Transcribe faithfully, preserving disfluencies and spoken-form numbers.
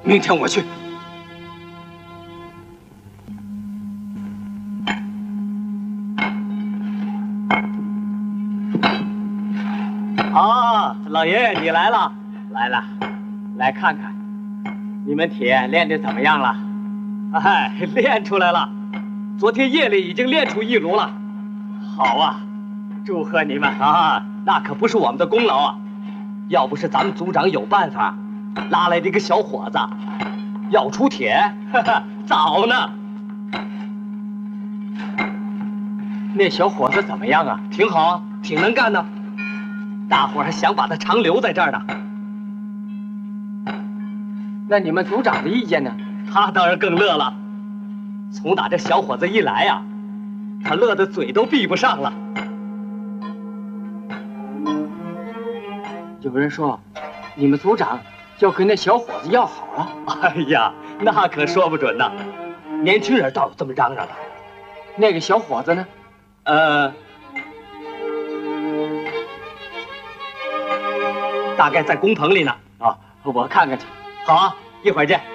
明天我去。 啊，老爷你来了，来了，来看看，你们铁练得怎么样了？哎，练出来了，昨天夜里已经练出一炉了。好啊，祝贺你们啊！那可不是我们的功劳啊，要不是咱们组长有办法，拉来这个小伙子，要出铁，哈哈，早呢。那小伙子怎么样啊？ 挺好啊，挺能干的。 大伙儿还想把他常留在这儿呢。 那你们组长的意见呢？ 他当然更乐了。从打这小伙子一来呀、啊，他乐得嘴都闭不上了。 有人说，你们组长要跟那小伙子要好了。 哎呀，那可说不准呢。年轻人倒有这么嚷嚷的。 那个小伙子呢？ 呃。大概在工棚里呢。啊，我看看去。好啊，一会儿见。